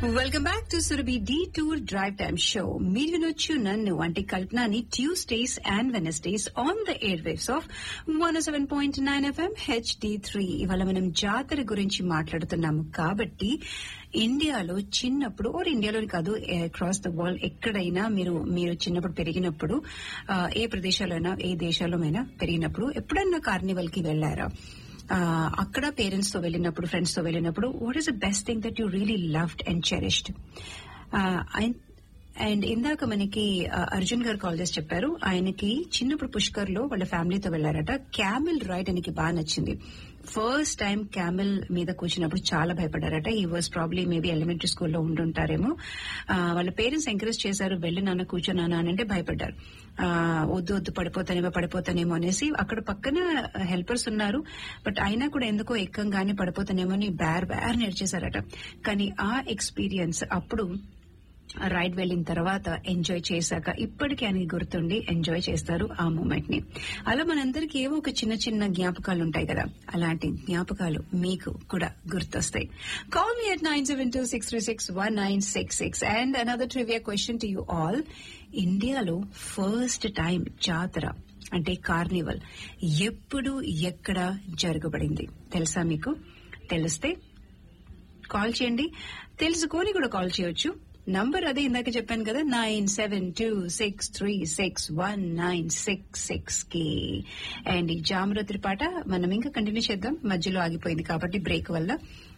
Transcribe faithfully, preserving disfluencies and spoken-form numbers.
Welcome back to Surabhi D tour drive time show. మీరు వినొచ్చు నన్ను అంటే కల్పనాని Tuesdays and Wednesdays on the air waves of one seven point nine FM HD three. ఇవాళ మనం జాతర గురించి మాట్లాడుతున్నాము కాబట్టి ఇండియాలో చిన్నప్పుడు ఓర్ ఇండియాలోని కాదు అక్రాస్ ద వరల్డ్ ఎక్కడైనా మీరు మీరు చిన్నప్పుడు పెరిగినప్పుడు ఏ ప్రదేశాలైనా ఏ దేశాల్లోనైనా పెరిగినప్పుడు ఎప్పుడన్నా కార్నివల్ కి వెళ్లారా? అక్కడ పేరెంట్స్ తో వెళ్ళినప్పుడు ఫ్రెండ్స్ తో వెళ్ళినప్పుడు what is the best thing that you really loved and cherished? And ఇందాక మనకి అర్జున్ గారు కాల్ చేసి చెప్పారు ఆయనకి చిన్నప్పుడు పుష్కర్ లో వాళ్ళ ఫ్యామిలీతో వెళ్లారట. క్యామిల్ రైడ్ ఆయనకి బాగా నచ్చింది. ఫస్ట్ టైం క్యామిల్ మీద కూర్చున్నప్పుడు చాలా భయపడారట. ఈ వాజ్ ప్రాబ్లీ మేబీ ఎలిమెంటరీ స్కూల్లో ఉండుంటారేమో. వాళ్ళ పేరెంట్స్ ఎంకరేజ్ చేశారు, వెళ్ళి నాన్న కూర్చోనానా అని అంటే భయపడ్డారు. వద్దు వద్దు పడిపోతానేమో పడిపోతానేమో అనేసి. అక్కడ పక్కన హెల్పర్స్ ఉన్నారు, బట్ అయినా కూడా ఎందుకో ఎక్కంగానే పడిపోతానేమో అని బేర్ బేర్ నేర్చేశారట. కానీ ఆ ఎక్స్పీరియన్స్ అప్పుడు రైడ్ వెళ్లిన తర్వాత ఎంజాయ్ చేశాక ఇప్పటికీ ఆయనకి గుర్తుండి ఎంజాయ్ చేస్తారు ఆ మూమెంట్ ని. అలా మనందరికీ ఏవో ఒక చిన్న చిన్న జ్ఞాపకాలు ఉంటాయి కదా, అలాంటి జ్ఞాపకాలు మీకు కూడా గుర్తొస్తాయి. Call me at nine seven two six three six one nine six six. And another trivia question to you all. ఇండియాలో ఫస్ట్ టైం జాతర అంటే కార్నివల్ ఎప్పుడు ఎక్కడ జరగబడింది తెలుసా మీకు? తెలిస్తే కాల్ చేయండి. తెలుసుకొని కూడా కాల్ చేయొచ్చు. నంబర్ అదే ఇందాక చెప్పాను కదా, nine seven two six three six one nine six six కి. అండ్ ఈ జామరాత్రి పాట మనం ఇంకా కంటిన్యూ చేద్దాం, మధ్యలో ఆగిపోయింది కాబట్టి బ్రేక్ వల్ల.